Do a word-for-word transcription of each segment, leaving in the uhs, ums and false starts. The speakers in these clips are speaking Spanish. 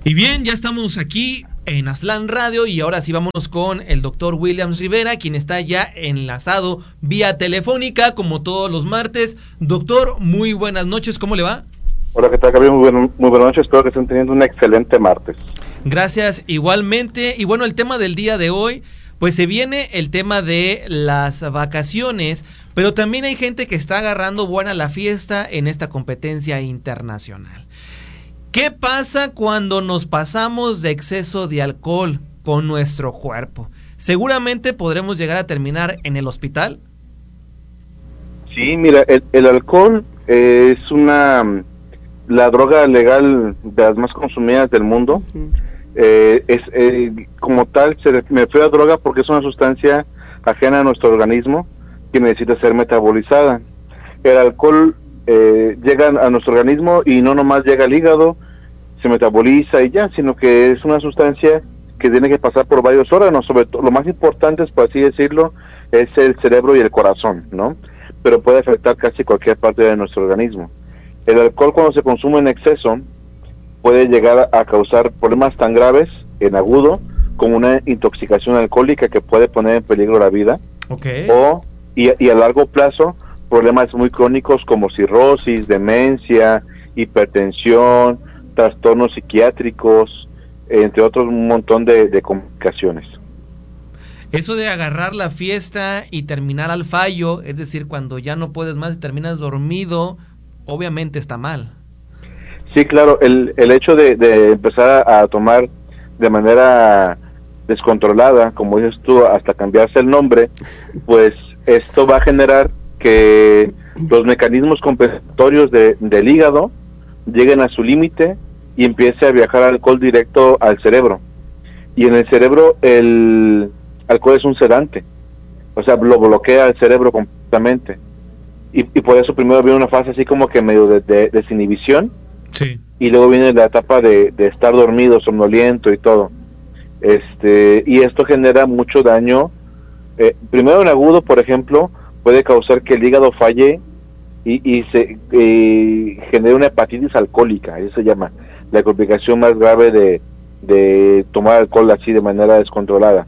Y bien, ya estamos aquí en Aztlán Radio y ahora sí vámonos con el doctor Williams Rivera, quien está ya enlazado vía telefónica como todos los martes. Doctor, muy buenas noches, ¿cómo le va? Hola, ¿qué tal, Gabriel? Muy, buen, muy buenas noches, espero que estén teniendo un excelente martes. Gracias, igualmente. Y bueno, el tema del día de hoy, pues se viene el tema de las vacaciones, pero también hay gente que está agarrando buena la fiesta en esta competencia internacional. ¿Qué pasa cuando nos pasamos de exceso de alcohol con nuestro cuerpo? ¿Seguramente podremos llegar a terminar en el hospital? Sí, mira, el, el alcohol eh, es una la droga legal de las más consumidas del mundo. Uh-huh. eh, es eh, como tal se me refiero a droga porque es una sustancia ajena a nuestro organismo que necesita ser metabolizada. El alcohol eh, llega a nuestro organismo y no nomás llega al hígado, se metaboliza y ya, sino que es una sustancia que tiene que pasar por varios órganos, sobre todo, lo más importante, por así decirlo, es el cerebro y el corazón, ¿no? Pero puede afectar casi cualquier parte de nuestro organismo. El alcohol, cuando se consume en exceso, puede llegar a causar problemas tan graves en agudo como una intoxicación alcohólica que puede poner en peligro la vida. Okay. O, y, y a largo plazo, problemas muy crónicos como cirrosis, demencia, hipertensión, trastornos psiquiátricos, entre otros un montón de, de complicaciones. Eso de agarrar la fiesta y terminar al fallo, es decir, cuando ya no puedes más y terminas dormido, obviamente está mal. Sí, claro, el, el hecho de, de empezar a, a tomar de manera descontrolada, como dices tú, hasta cambiarse el nombre, pues esto va a generar que los mecanismos compensatorios de, del hígado lleguen a su límite y empiece a viajar alcohol directo al cerebro. Y en el cerebro el alcohol es un sedante, o sea, lo bloquea el cerebro completamente. Y, y por eso primero viene una fase así como que medio de, de desinhibición, sí. Y luego viene la etapa de, de estar dormido, somnoliento y todo. Este y esto genera mucho daño. Eh, primero en agudo, por ejemplo, puede causar que el hígado falle y, y se eh, genera una hepatitis alcohólica, eso se llama la complicación más grave de, de tomar alcohol así de manera descontrolada.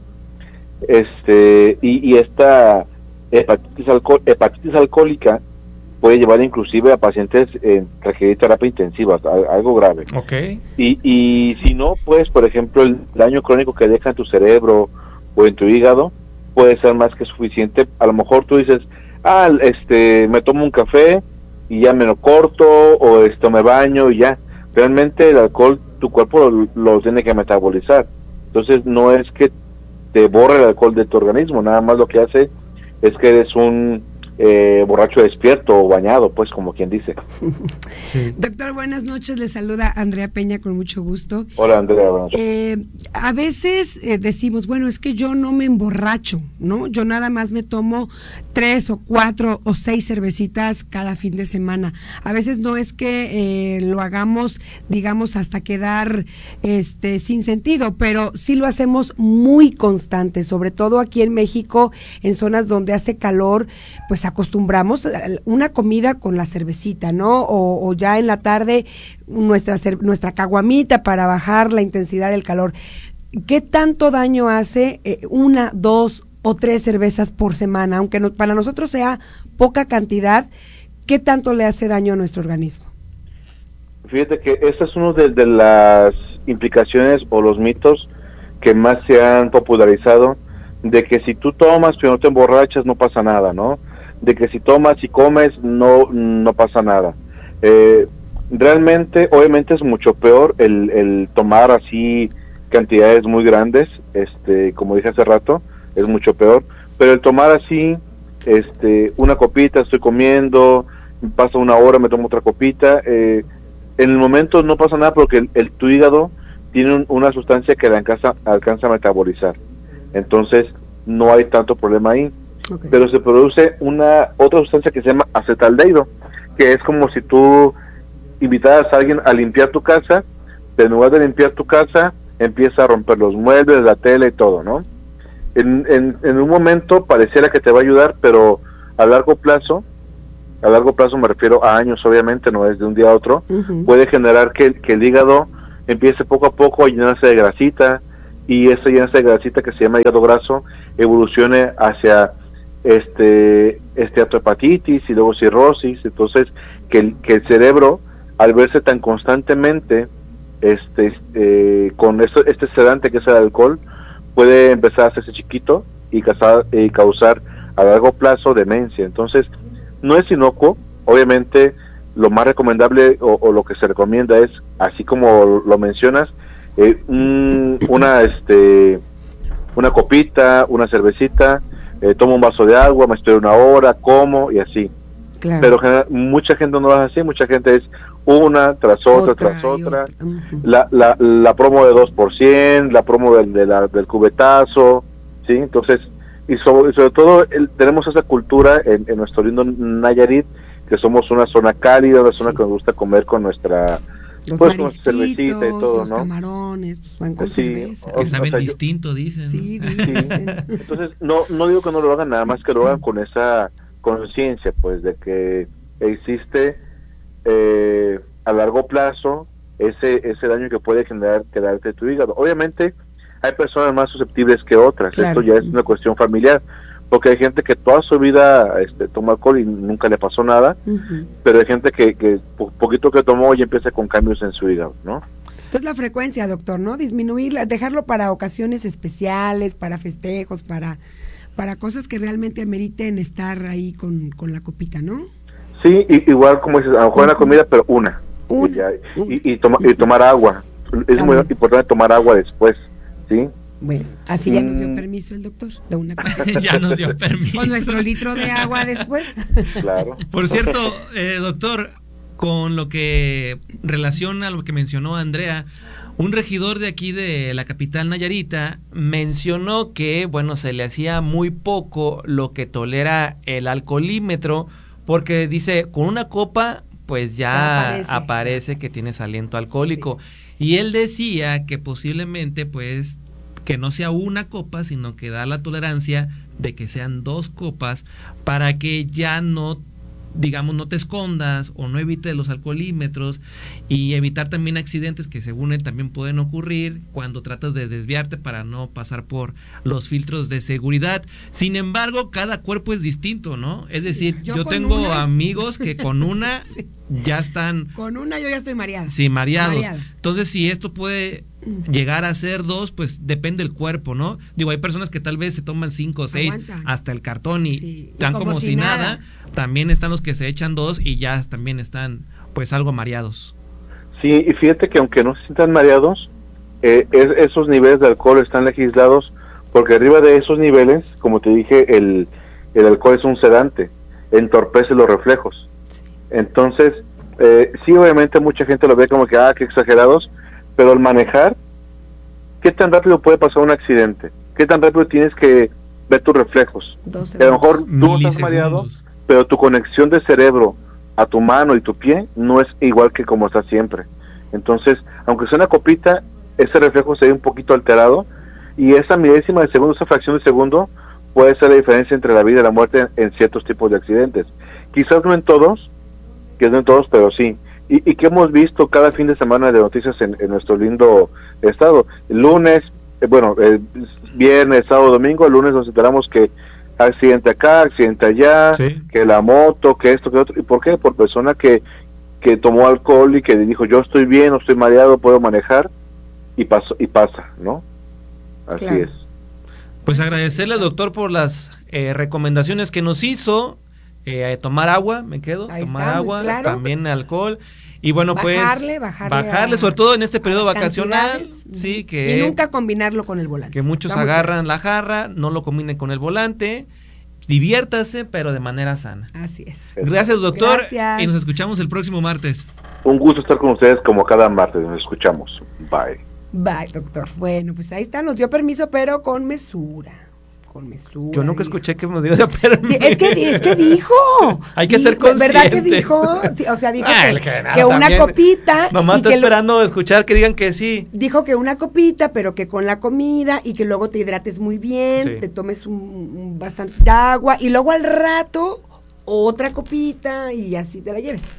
Este y, y esta hepatitis, alcohol, hepatitis alcohólica puede llevar inclusive a pacientes en requerir terapia intensiva, algo grave. Okay. Y, y si no, pues, por ejemplo, el daño crónico que deja en tu cerebro o en tu hígado puede ser más que suficiente. A lo mejor tú dices, ah, este, me tomo un café y ya me lo corto, o esto me baño y ya. Realmente el alcohol, tu cuerpo lo, lo tiene que metabolizar. Entonces no es que te borre el alcohol de tu organismo, nada más lo que hace es que eres un eh, borracho despierto o bañado, pues, como quien dice. Sí. Doctor, buenas noches, le saluda Andrea Peña con mucho gusto. Hola, Andrea, buenas noches. Eh, a veces eh, decimos, bueno, es que yo no me emborracho, ¿no? Yo nada más me tomo tres o cuatro o seis cervecitas cada fin de semana. A veces no es que eh, lo hagamos, digamos, hasta quedar este sin sentido, pero sí lo hacemos muy constante, sobre todo aquí en México, en zonas donde hace calor, pues acostumbramos una comida con la cervecita, ¿no? O, o ya en la tarde nuestra nuestra caguamita para bajar la intensidad del calor. ¿Qué tanto daño hace eh, una, dos o tres cervezas por semana? Aunque no, para nosotros sea poca cantidad, ¿qué tanto le hace daño a nuestro organismo? Fíjate que esta es una de, de las implicaciones o los mitos que más se han popularizado, de que si tú tomas pero no te emborrachas no pasa nada, ¿no? De que si tomas y comes no no pasa nada. Eh, realmente, obviamente es mucho peor el, el tomar así cantidades muy grandes, este, como dije hace rato, es mucho peor, pero el tomar así, este, una copita, estoy comiendo, pasa una hora, me tomo otra copita, eh, en el momento no pasa nada porque el, el tu hígado tiene un, una sustancia que la alcanza, alcanza a metabolizar, entonces no hay tanto problema ahí. Okay. Pero se produce una otra sustancia que se llama acetaldehído, que es como si tú invitaras a alguien a limpiar tu casa, pero en lugar de limpiar tu casa, empieza a romper los muebles, la tela y todo, ¿no? En, en, en un momento pareciera que te va a ayudar, pero a largo plazo, a largo plazo me refiero a años, obviamente, no es de un día a otro, uh-huh. puede generar que, que el hígado empiece poco a poco a llenarse de grasita, y esa llenarse de grasita que se llama hígado graso evolucione hacia este esteatohepatitis y luego cirrosis. Entonces que el, que el cerebro, al verse tan constantemente este eh, con esto, este sedante que es el alcohol, puede empezar a hacerse chiquito y causar, y causar a largo plazo demencia. Entonces no es inocuo. Obviamente lo más recomendable o, o lo que se recomienda es, así como lo mencionas, eh, un, una este una copita, una cervecita, eh, tomo un vaso de agua, me espero una hora, como y así. Claro. Pero general, mucha gente no lo hace así, mucha gente es una tras otra, otra tras otra. otra. Uh-huh. La, la, la promo de dos por cien, la promo del, de la, del cubetazo, ¿sí? Entonces, y sobre, sobre todo el, tenemos esa cultura en, en nuestro lindo Nayarit, que somos una zona cálida, una zona sí. que nos gusta comer con nuestra... Los pues con cervecita y todo, los ¿no? camarones, pues van con sí, cerveza. Que saben o sea, distinto, dicen. Sí, dicen. Sí. Entonces, no no digo que no lo hagan, nada más que lo hagan con esa conciencia, pues, de que existe eh, a largo plazo ese ese daño que puede generar quedarte tu hígado. Obviamente, hay personas más susceptibles que otras, claro. Esto ya es una cuestión familiar, porque hay gente que toda su vida este, toma alcohol y nunca le pasó nada, uh-huh. pero hay gente que, que poquito que tomó y empieza con cambios en su hígado, ¿no? Entonces la frecuencia, doctor, ¿no? Disminuirla, dejarlo para ocasiones especiales, para festejos, para para cosas que realmente ameriten estar ahí con, con la copita, ¿no? Sí, y, igual como dices, a lo mejor uh-huh. en la comida, pero una. una. Y, ya, uh-huh. y, y, toma, y tomar agua. Es También. muy importante tomar agua después, ¿sí? Pues, así ya nos dio permiso el doctor, de una ya nos dio permiso. Con nuestro litro de agua después. Claro. Por cierto, eh, doctor, con lo que relaciona a lo que mencionó Andrea, un regidor de aquí de la capital Nayarita mencionó que, bueno, se le hacía muy poco lo que tolera el alcoholímetro, porque dice, con una copa, pues ya aparece, aparece que tienes aliento alcohólico. Sí. Y él decía que posiblemente, pues, que no sea una copa, sino que da la tolerancia de que sean dos copas para que ya no, digamos, no te escondas o no evites los alcoholímetros y evitar también accidentes que según él también pueden ocurrir cuando tratas de desviarte para no pasar por los filtros de seguridad. Sin embargo, cada cuerpo es distinto, ¿no? Es sí, decir, yo, yo tengo una... amigos que con una sí. ya están... Con una yo ya estoy mareada. Sí, mareados. Mareada. Entonces, si esto puede llegar a ser dos, pues depende del cuerpo, ¿no? Digo, hay personas que tal vez se toman cinco o seis Aguantan. hasta el cartón y sí. están como, como si nada. nada. También están los que se echan dos y ya también están pues algo mareados. Sí, y fíjate que aunque no se sientan mareados, eh, es, esos niveles de alcohol están legislados porque arriba de esos niveles, como te dije, el, el alcohol es un sedante, entorpece los reflejos. Sí. Entonces, eh, sí, obviamente mucha gente lo ve como que, ah, qué exagerados, pero al manejar, ¿qué tan rápido puede pasar un accidente? ¿Qué tan rápido tienes que ver tus reflejos? A lo mejor tú estás mareado, pero tu conexión de cerebro a tu mano y tu pie no es igual que como está siempre. Entonces, aunque sea una copita, ese reflejo se ve un poquito alterado, y esa milésima de segundo, esa fracción de segundo, puede ser la diferencia entre la vida y la muerte en, en ciertos tipos de accidentes. Quizás no en todos, que no en todos, pero sí. Y, y que hemos visto cada fin de semana de noticias en, en nuestro lindo estado. El lunes, eh, bueno, el viernes, sábado, domingo, el lunes nos enteramos que accidente acá, accidente allá, sí. que la moto, que esto, que otro. ¿Y por qué? Por persona que, que tomó alcohol y que dijo, yo estoy bien, no estoy mareado, puedo manejar, y pasó, y pasa, ¿no? Así claro. es. Pues agradecerle al doctor por las eh, recomendaciones que nos hizo. Eh, tomar agua, me quedo, Ahí tomar está, agua, claro. también alcohol, y bueno, bajarle, pues bajarle, bajarle a, sobre todo en este periodo vacacional, sí, que y nunca combinarlo con el volante. Que muchos Vamos agarran la jarra, no lo combinen con el volante, diviértase, pero de manera sana. Así es. Gracias, doctor, Gracias. y nos escuchamos el próximo martes. Un gusto estar con ustedes como cada martes, nos escuchamos. Bye. Bye, doctor. Bueno, pues ahí está, nos dio permiso, pero con mesura. Con mesura. Yo nunca escuché que me dio de permiso. Es que, es que dijo. Hay que dijo, ser consciente. ¿Verdad que dijo? Sí, o sea, dijo ah, que, que, nada, que una también, copita. Nomás estoy esperando lo, escuchar que digan que sí. Dijo que una copita, pero que con la comida y que luego te hidrates muy bien, sí. te tomes un, un bastante agua y luego al rato otra copita y así te la lleves.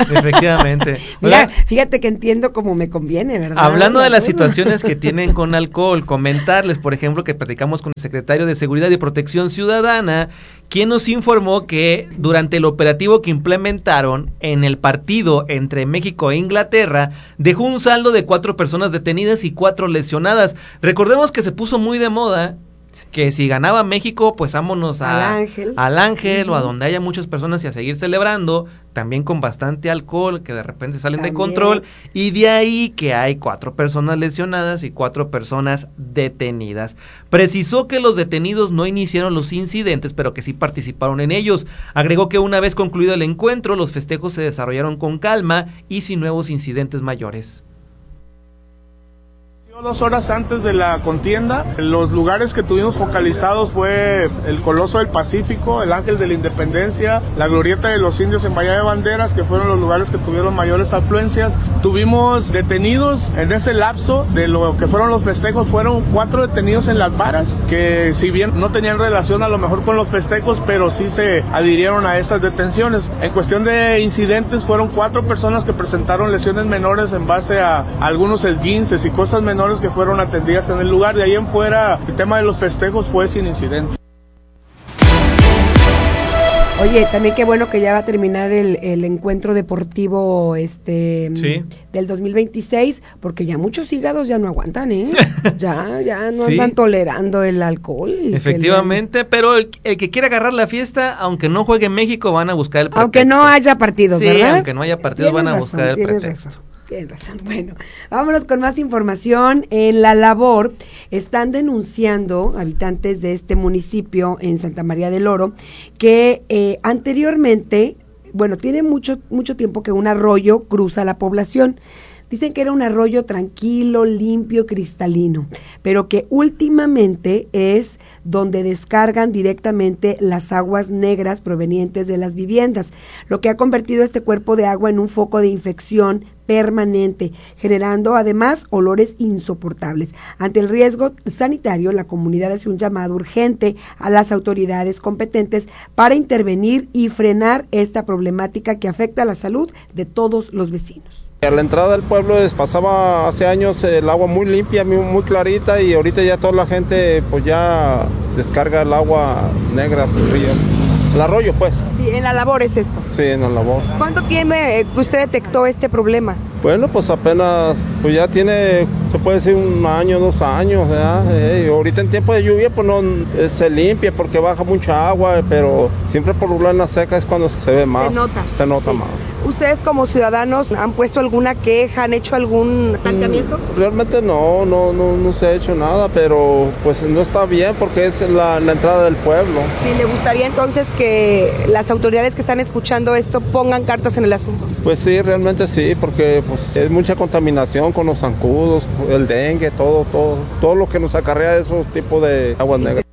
Efectivamente. Mira, fíjate que entiendo cómo me conviene, ¿verdad? Hablando de las situaciones que tienen con alcohol, comentarles, por ejemplo, que platicamos con el secretario de Seguridad y Protección Ciudadana, quien nos informó que durante el operativo que implementaron en el partido entre México e Inglaterra, dejó un saldo de cuatro personas detenidas y cuatro lesionadas. Recordemos que se puso muy de moda que si ganaba México, pues vámonos a, al Ángel, al ángel uh-huh. o a donde haya muchas personas y a seguir celebrando, también con bastante alcohol, que de repente salen también. de control, y de ahí que hay cuatro personas lesionadas y cuatro personas detenidas. Precisó que los detenidos no iniciaron los incidentes, pero que sí participaron en ellos. Agregó que una vez concluido el encuentro, los festejos se desarrollaron con calma y sin nuevos incidentes mayores. Dos horas antes de la contienda, los lugares que tuvimos focalizados fue el Coloso del Pacífico, el Ángel de la Independencia, la Glorieta de los Indios en Bahía de Banderas, que fueron los lugares que tuvieron mayores afluencias. Tuvimos detenidos en ese lapso de lo que fueron los festejos, fueron cuatro detenidos en las varas, que si bien no tenían relación a lo mejor con los festejos, pero sí se adhirieron a esas detenciones. En cuestión de incidentes, fueron cuatro personas que presentaron lesiones menores en base a, a algunos esguinces y cosas menores que fueron atendidas en el lugar. De ahí en fuera, el tema de los festejos fue sin incidente. Oye, también qué bueno que ya va a terminar el, el encuentro deportivo este sí. del dos mil veintiséis, porque ya muchos hígados ya no aguantan, ¿eh? Ya, ya no sí. andan tolerando el alcohol. Efectivamente, el... pero el, el que quiera agarrar la fiesta, aunque no juegue en México, van a buscar el pretexto. Aunque no haya partidos, sí, ¿verdad? aunque no haya partidos, van a razón, buscar el tienes pretexto. Razón. Tienes razón. Bueno, vámonos con más información. En La Labor están denunciando habitantes de este municipio en Santa María del Oro que eh, anteriormente, bueno, tiene mucho mucho tiempo que un arroyo cruza la población. Dicen que era un arroyo tranquilo, limpio, cristalino, pero que últimamente es donde descargan directamente las aguas negras provenientes de las viviendas, lo que ha convertido este cuerpo de agua en un foco de infección permanente, generando además olores insoportables. Ante el riesgo sanitario, la comunidad hace un llamado urgente a las autoridades competentes para intervenir y frenar esta problemática que afecta a la salud de todos los vecinos. A la entrada del pueblo pasaba hace años el agua muy limpia, muy, muy clarita, y ahorita ya toda la gente pues ya descarga el agua negra del río. El arroyo, pues. Sí, en La Labor es esto. Sí, en La Labor. ¿Cuánto tiene que usted detectó este problema? Bueno, pues apenas, pues ya tiene, se puede decir un año, dos años, ¿verdad? Eh, ahorita en tiempo de lluvia, pues no eh, se limpia porque baja mucha agua, pero siempre por regular en la seca es cuando se ve más. Se nota. Se nota sí. más. ¿Ustedes como ciudadanos han puesto alguna queja, han hecho algún planteamiento? Realmente no, no, no, no se ha hecho nada, pero pues no está bien porque es la, la entrada del pueblo. Sí, ¿le gustaría entonces que las autoridades que están escuchando esto pongan cartas en el asunto? Pues sí, realmente sí, porque pues es mucha contaminación con los zancudos, el dengue, todo, todo, todo lo que nos acarrea esos tipos de aguas negras.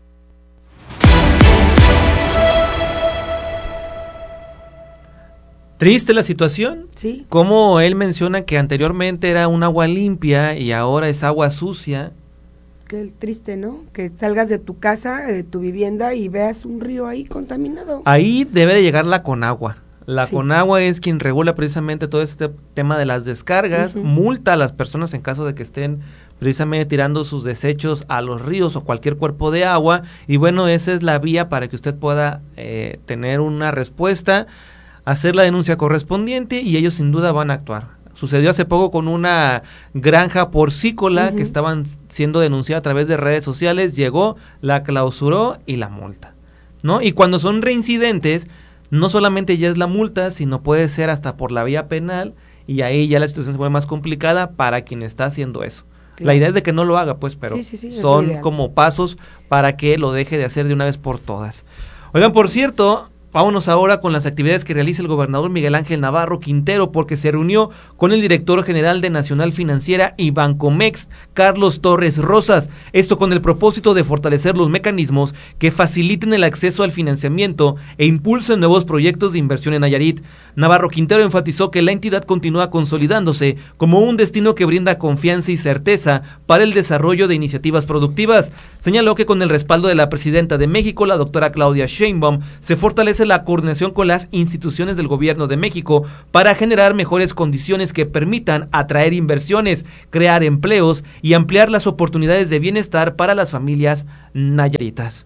Triste la situación. Sí. Como él menciona que anteriormente era un agua limpia y ahora es agua sucia. Qué triste, ¿no? Que salgas de tu casa, de tu vivienda y veas un río ahí contaminado. Ahí debe de llegar la Conagua. La sí. Conagua es quien regula precisamente todo este tema de las descargas, uh-huh. multa a las personas en caso de que estén precisamente tirando sus desechos a los ríos o cualquier cuerpo de agua. Y bueno, esa es la vía para que usted pueda eh, tener una respuesta, hacer la denuncia correspondiente y ellos sin duda van a actuar. Sucedió hace poco con una granja porcícola uh-huh. que estaban siendo denunciada a través de redes sociales, llegó, la clausuró y la multa, ¿no? Y cuando son reincidentes, no solamente ya es la multa, sino puede ser hasta por la vía penal y ahí ya la situación se vuelve más complicada para quien está haciendo eso. Claro. La idea es de que no lo haga, pues, pero sí, sí, sí, son como pasos para que lo deje de hacer de una vez por todas. Oigan, por cierto, vámonos ahora con las actividades que realiza el gobernador Miguel Ángel Navarro Quintero, porque se reunió con el director general de Nacional Financiera y Bancomext, Carlos Torres Rosas, esto con el propósito de fortalecer los mecanismos que faciliten el acceso al financiamiento e impulsen nuevos proyectos de inversión en Nayarit. Navarro Quintero enfatizó que la entidad continúa consolidándose como un destino que brinda confianza y certeza para el desarrollo de iniciativas productivas. Señaló que con el respaldo de la presidenta de México, la doctora Claudia Sheinbaum, se fortalece fortalece la coordinación con las instituciones del gobierno de México para generar mejores condiciones que permitan atraer inversiones, crear empleos y ampliar las oportunidades de bienestar para las familias nayaritas.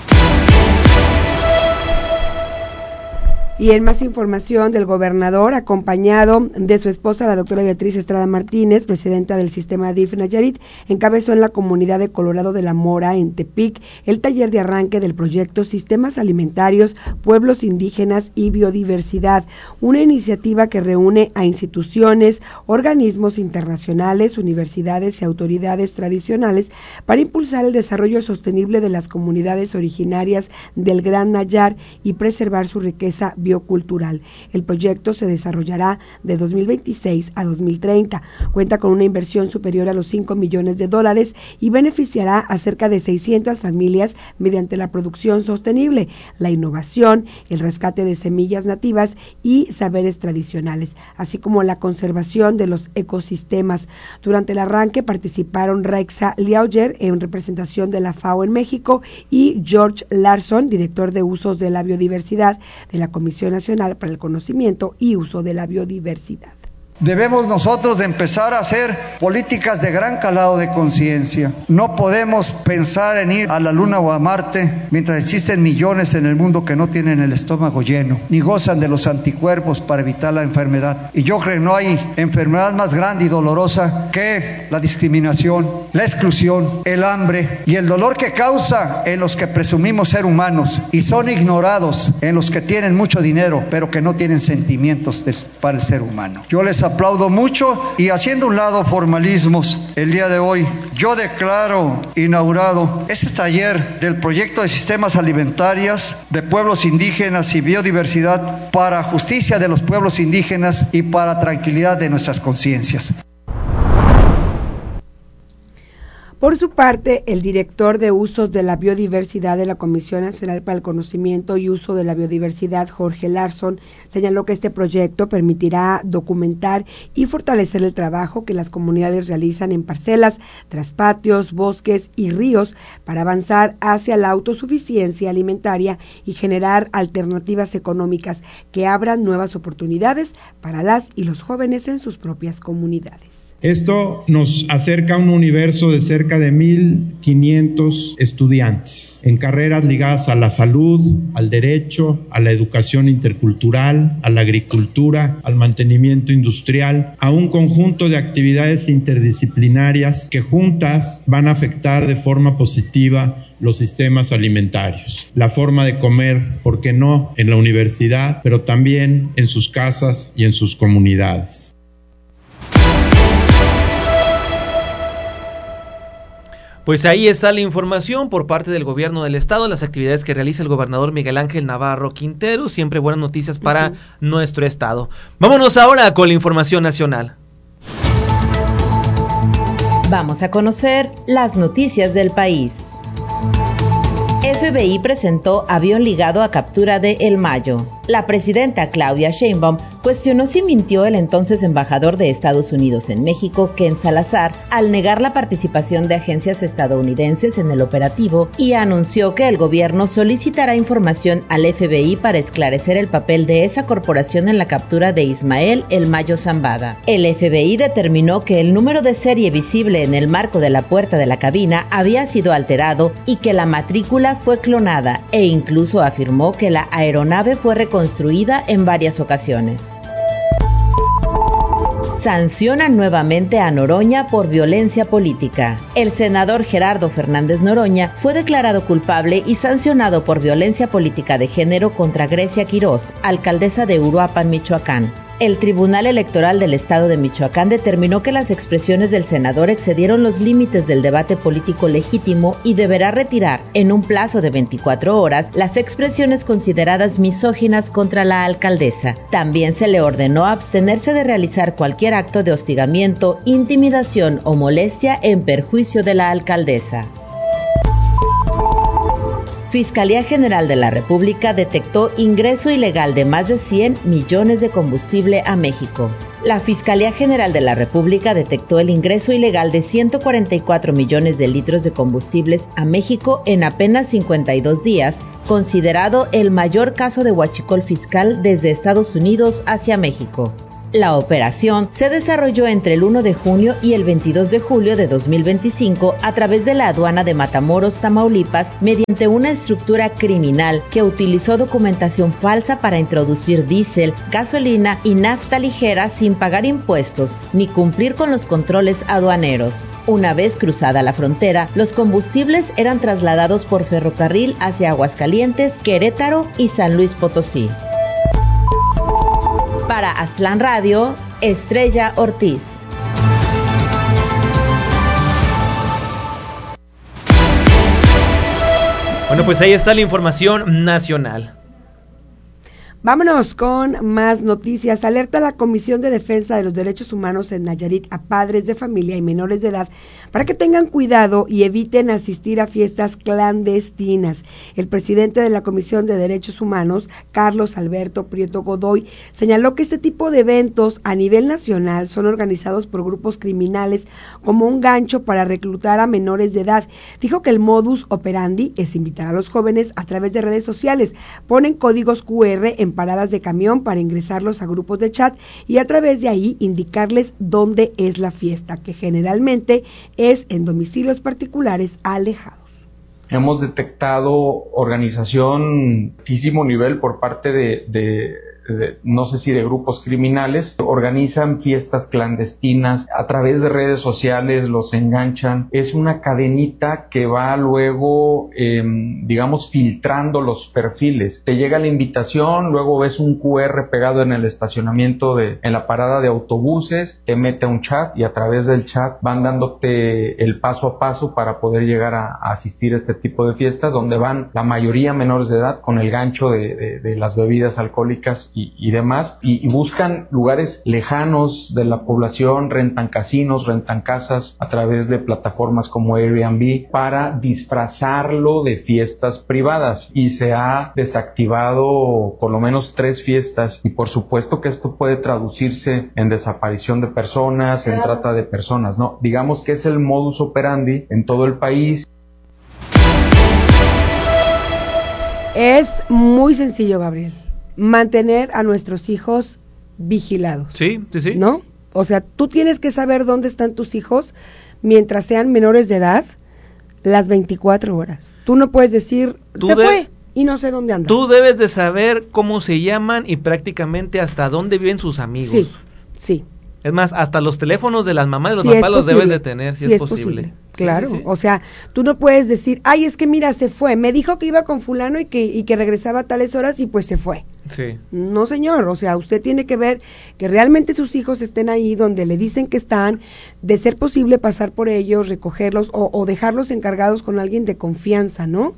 Y en más información del gobernador, acompañado de su esposa, la doctora Beatriz Estrada Martínez, presidenta del sistema D I F Nayarit, encabezó en la comunidad de Colorado de la Mora, en Tepic, el taller de arranque del proyecto Sistemas Alimentarios, Pueblos Indígenas y Biodiversidad, una iniciativa que reúne a instituciones, organismos internacionales, universidades y autoridades tradicionales para impulsar el desarrollo sostenible de las comunidades originarias del Gran Nayar y preservar su riqueza biocultural. El proyecto se desarrollará de dos mil veintiséis a dos mil treinta. Cuenta con una inversión superior a los cinco millones de dólares y beneficiará a cerca de seiscientas familias mediante la producción sostenible, la innovación, el rescate de semillas nativas y saberes tradicionales, así como la conservación de los ecosistemas. Durante el arranque participaron Reixa Liauger, en representación de la FAO en México, y George Larson, director de usos de la biodiversidad de la Comisión Nacional para el Conocimiento y Uso de la Biodiversidad. Debemos nosotros de empezar a hacer políticas de gran calado de conciencia. No podemos pensar en ir a la Luna o a Marte mientras existen millones en el mundo que no tienen el estómago lleno, ni gozan de los anticuerpos para evitar la enfermedad. Y yo creo que no hay enfermedad más grande y dolorosa que la discriminación, la exclusión, el hambre y el dolor que causa en los que presumimos ser humanos y son ignorados en los que tienen mucho dinero, pero que no tienen sentimientos para el ser humano. Yo les aplaudo mucho y, haciendo a un lado formalismos, el día de hoy yo declaro inaugurado este taller del proyecto de sistemas alimentarios de pueblos indígenas y biodiversidad para justicia de los pueblos indígenas y para tranquilidad de nuestras conciencias. Por su parte, el director de Usos de la Biodiversidad de la Comisión Nacional para el Conocimiento y Uso de la Biodiversidad, Jorge Larson, señaló que este proyecto permitirá documentar y fortalecer el trabajo que las comunidades realizan en parcelas, traspatios, bosques y ríos para avanzar hacia la autosuficiencia alimentaria y generar alternativas económicas que abran nuevas oportunidades para las y los jóvenes en sus propias comunidades. Esto nos acerca a un universo de cerca de mil quinientos estudiantes en carreras ligadas a la salud, al derecho, a la educación intercultural, a la agricultura, al mantenimiento industrial, a un conjunto de actividades interdisciplinarias que juntas van a afectar de forma positiva los sistemas alimentarios, la forma de comer, ¿por qué no?, en la universidad, pero también en sus casas y en sus comunidades. Pues ahí está la información por parte del gobierno del estado, las actividades que realiza el gobernador Miguel Ángel Navarro Quintero, siempre buenas noticias para uh-huh. nuestro estado. Vámonos ahora con la información nacional. Vamos a conocer las noticias del país. F B I presentó avión ligado a captura de El Mayo. La presidenta Claudia Sheinbaum cuestionó si mintió el entonces embajador de Estados Unidos en México, Ken Salazar, al negar la participación de agencias estadounidenses en el operativo y anunció que el gobierno solicitará información al F B I para esclarecer el papel de esa corporación en la captura de Ismael El Mayo Zambada. El F B I determinó que el número de serie visible en el marco de la puerta de la cabina había sido alterado y que la matrícula fue clonada, e incluso afirmó que la aeronave fue reconstruida construida en varias ocasiones. Sancionan nuevamente a Noroña por violencia política. El senador Gerardo Fernández Noroña fue declarado culpable y sancionado por violencia política de género contra Grecia Quirós, alcaldesa de Uruapan, Michoacán. El Tribunal Electoral del Estado de Michoacán determinó que las expresiones del senador excedieron los límites del debate político legítimo y deberá retirar, en un plazo de veinticuatro horas, las expresiones consideradas misóginas contra la alcaldesa. También se le ordenó abstenerse de realizar cualquier acto de hostigamiento, intimidación o molestia en perjuicio de la alcaldesa. Fiscalía General de la República detectó ingreso ilegal de más de cien millones de combustible a México. La Fiscalía General de la República detectó el ingreso ilegal de ciento cuarenta y cuatro millones de litros de combustibles a México en apenas cincuenta y dos días, considerado el mayor caso de huachicol fiscal desde Estados Unidos hacia México. La operación se desarrolló entre el primero de junio y el veintidós de julio de dos mil veinticinco a través de la aduana de Matamoros, Tamaulipas, mediante una estructura criminal que utilizó documentación falsa para introducir diésel, gasolina y nafta ligera sin pagar impuestos ni cumplir con los controles aduaneros. Una vez cruzada la frontera, los combustibles eran trasladados por ferrocarril hacia Aguascalientes, Querétaro y San Luis Potosí. Para Aztlán Radio, Estrella Ortiz. Bueno, pues ahí está la información nacional. Vámonos con más noticias. Alerta la Comisión de Defensa de los Derechos Humanos en Nayarit a padres de familia y menores de edad para que tengan cuidado y eviten asistir a fiestas clandestinas. El presidente de la Comisión de Derechos Humanos, Carlos Alberto Prieto Godoy, señaló que este tipo de eventos a nivel nacional son organizados por grupos criminales como un gancho para reclutar a menores de edad. Dijo que el modus operandi es invitar a los jóvenes a través de redes sociales, ponen códigos cu erre en paradas de camión para ingresarlos a grupos de chat y a través de ahí indicarles dónde es la fiesta, que generalmente es en domicilios particulares alejados. Hemos detectado organización de altísimo nivel por parte de, de, de, no sé si de grupos criminales, organizan fiestas clandestinas a través de redes sociales, los enganchan. Es una cadenita que va luego, eh, digamos, filtrando los perfiles. Te llega la invitación, luego ves un cu erre pegado en el estacionamiento, de, en la parada de autobuses, te mete a un chat y a través del chat van dándote el paso a paso para poder llegar a, a asistir a este tipo de fiestas, donde van la mayoría menores de edad con el gancho de, de, de las bebidas alcohólicas y, y demás, y, y buscan lugares lejanos de la población, rentan casinos, rentan casas a través de plataformas como Airbnb para disfrazarlo de fiestas privadas, y se ha desactivado por lo menos tres fiestas, y por supuesto que esto puede traducirse en desaparición de personas, en trata de personas, ¿no? Digamos que es el modus operandi en todo el país. Es muy sencillo, Gabriel, mantener a nuestros hijos vigilados. Sí, sí, sí. ¿No? O sea, tú tienes que saber dónde están tus hijos mientras sean menores de edad, las veinticuatro horas. Tú no puedes decir, se de- fue y no sé dónde anda. Tú debes de saber cómo se llaman y prácticamente hasta dónde viven sus amigos. Sí, sí. Es más, hasta los teléfonos de las mamás y los Sí, papás es los posible. debes de tener, si Sí, es, es posible. posible. Claro, Sí, sí, sí. o sea, tú no puedes decir, ay, es que mira, se fue, me dijo que iba con fulano y que, y que regresaba a tales horas y pues se fue. Sí. No, señor, o sea, usted tiene que ver que realmente sus hijos estén ahí donde le dicen que están, de ser posible pasar por ellos, recogerlos o, o dejarlos encargados con alguien de confianza, ¿no?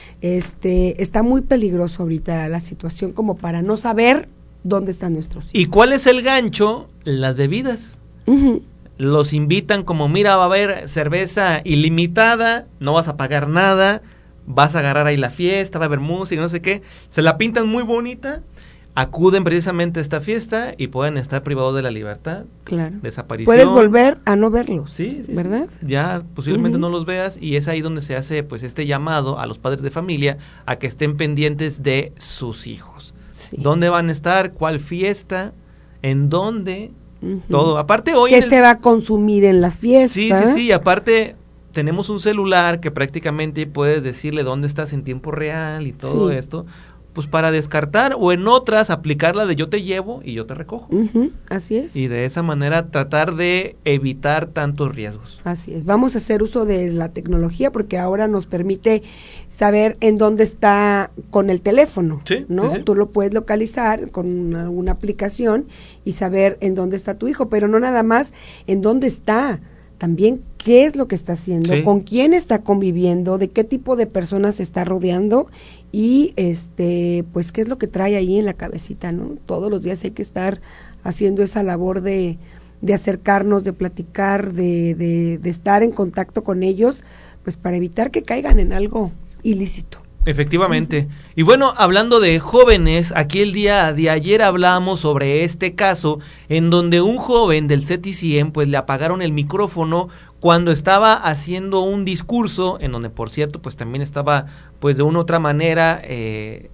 Este, está muy peligroso ahorita la situación como para no saber dónde están nuestros hijos. ¿Y cuál es el gancho? Las bebidas. Uh-huh. Los invitan como, mira, va a haber cerveza ilimitada, no vas a pagar nada, vas a agarrar ahí la fiesta, va a haber música, no sé qué. Se la pintan muy bonita, acuden precisamente a esta fiesta y pueden estar privados de la libertad. Claro. Desaparición. Puedes volver a no verlos, sí, sí, ¿verdad? Sí. Ya posiblemente Uh-huh. no los veas, y es ahí donde se hace pues este llamado a los padres de familia a que estén pendientes de sus hijos. Sí. ¿Dónde van a estar? ¿Cuál fiesta? ¿En dónde? Uh-huh. Todo. Aparte hoy... ¿Qué el... se va a consumir en la fiesta? Sí, sí, sí. Aparte tenemos un celular que prácticamente puedes decirle dónde estás en tiempo real y todo Sí. esto, pues para descartar, o en otras aplicarla de yo te llevo y yo te recojo. Uh-huh. Así es. Y de esa manera tratar de evitar tantos riesgos. Así es. Vamos a hacer uso de la tecnología porque ahora nos permite saber en dónde está con el teléfono, Sí, ¿no? sí, sí. Tú lo puedes localizar con una, una aplicación y saber en dónde está tu hijo, pero no nada más en dónde está, también qué es lo que está haciendo, Sí. con quién está conviviendo, de qué tipo de personas se está rodeando y este, pues qué es lo que trae ahí en la cabecita, ¿no? Todos los días hay que estar haciendo esa labor de, de acercarnos, de platicar, de, de, de estar en contacto con ellos, pues para evitar que caigan en algo ilícito. Efectivamente. Y bueno, hablando de jóvenes, aquí el día de ayer hablábamos sobre este caso en donde un joven del C E T I cien pues le apagaron el micrófono cuando estaba haciendo un discurso, en donde por cierto pues también estaba pues de una u otra manera eh,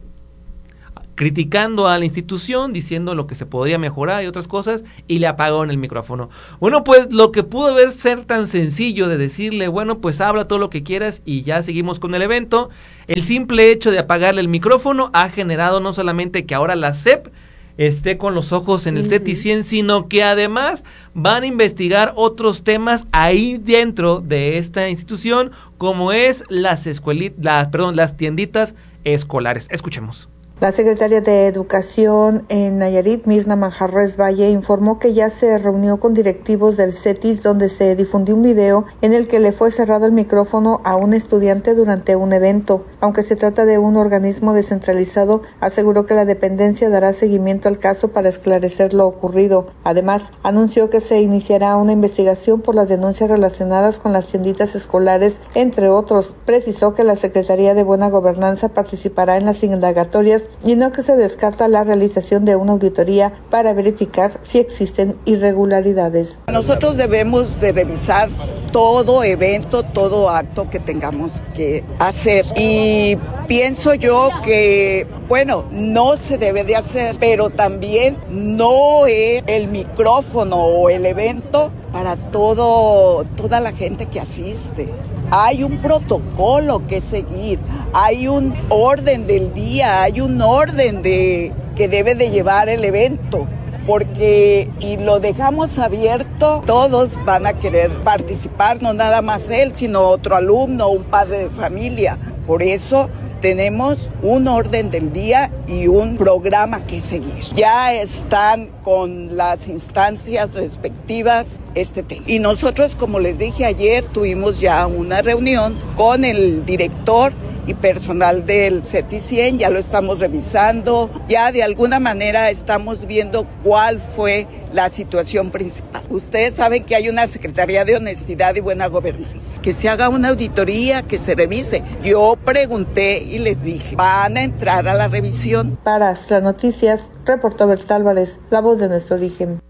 criticando a la institución, diciendo lo que se podía mejorar y otras cosas, y le apagaron el micrófono. Bueno, pues lo que pudo haber ser tan sencillo de decirle, bueno, pues habla todo lo que quieras y ya seguimos con el evento, el simple hecho de apagarle el micrófono ha generado no solamente que ahora la S E P esté con los ojos en el C E T I cien, sino que además van a investigar otros temas ahí dentro de esta institución, como es las escuelitas, las, perdón, las tienditas escolares. Escuchemos. La secretaria de Educación en Nayarit, Mirna Manjarres Valle, informó que ya se reunió con directivos del C E T I S donde se difundió un video en el que le fue cerrado el micrófono a un estudiante durante un evento. Aunque se trata de un organismo descentralizado, aseguró que la dependencia dará seguimiento al caso para esclarecer lo ocurrido. Además, anunció que se iniciará una investigación por las denuncias relacionadas con las tienditas escolares, entre otros. Precisó que la Secretaría de Buena Gobernanza participará en las indagatorias y no que se descarta la realización de una auditoría para verificar si existen irregularidades. Nosotros debemos de revisar todo evento, todo acto que tengamos que hacer y pienso yo que, bueno, no se debe de hacer, pero también no es el micrófono o el evento para todo, toda la gente que asiste. Hay un protocolo que seguir, hay un orden del día, hay un orden de que debe de llevar el evento, porque y lo dejamos abierto, todos van a querer participar, no nada más él, sino otro alumno, un padre de familia. Por eso tenemos un orden del día y un programa que seguir. Ya están con las instancias respectivas este tema. Y nosotros, como les dije ayer, tuvimos ya una reunión con el director y personal del C E T I cien, ya lo estamos revisando, ya de alguna manera estamos viendo cuál fue la situación principal. Ustedes saben que hay una Secretaría de Honestidad y Buena Gobernanza, que se haga una auditoría, que se revise. Yo pregunté y les dije, van a entrar a la revisión. Para Astra Noticias, reportó Berta Álvarez, la voz de nuestro origen.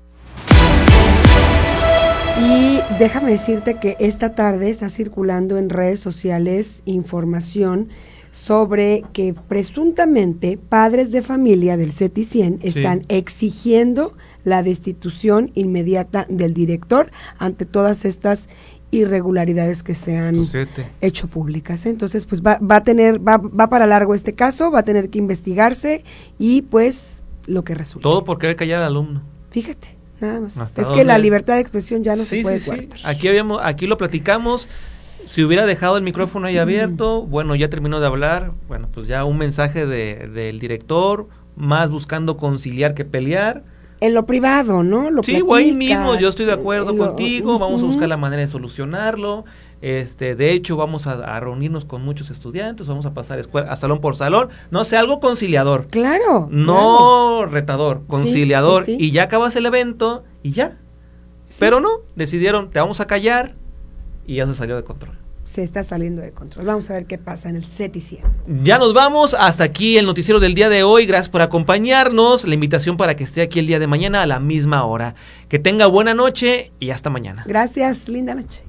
Y déjame decirte que esta tarde está circulando en redes sociales información sobre que presuntamente padres de familia del C E T I cien están sí. exigiendo la destitución inmediata del director ante todas estas irregularidades que se han Susete. hecho públicas. Entonces, pues va, va a tener, va, va para largo este caso, va a tener que investigarse y pues lo que resulta. Todo por querer callar al alumno. Fíjate. Nada más. Es que la libertad de expresión ya no sí, se puede sí, coartar. Sí. Aquí habíamos, aquí lo platicamos. Si hubiera dejado el micrófono ahí abierto, mm. bueno, ya terminó de hablar. Bueno, pues ya un mensaje de, del director, más buscando conciliar que pelear. En lo privado, ¿no? Lo sí, o ahí mismo, yo estoy de acuerdo lo, contigo, uh, vamos uh, a buscar la manera de solucionarlo. Este, de hecho, vamos a, a reunirnos con muchos estudiantes, vamos a pasar escuela, a salón por salón, no sé, algo conciliador. Claro. No claro. retador, conciliador. Sí, sí, sí. Y ya acabas el evento y ya. Sí. Pero no, decidieron, te vamos a callar y ya se salió de control. Se está saliendo de control. Vamos a ver qué pasa en el C E T I cien. Ya nos vamos, hasta aquí el noticiero del día de hoy. Gracias por acompañarnos. La invitación para que esté aquí el día de mañana a la misma hora. Que tenga buena noche y hasta mañana. Gracias, linda noche.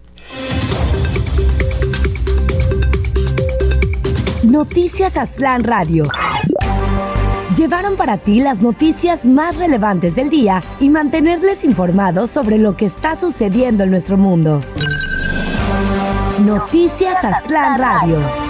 Noticias Aztlán Radio. Llevaron para ti las noticias más relevantes del día y mantenerles informados sobre lo que está sucediendo en nuestro mundo. Noticias Aztlán Radio.